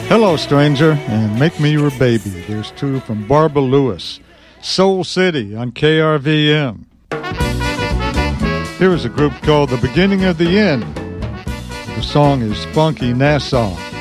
Hello, Stranger, and Make Me Your Baby. There's two from Barbara Lewis. Soul City on KRVM. Here is a group called The Beginning of the End. The song is Funky Nassau.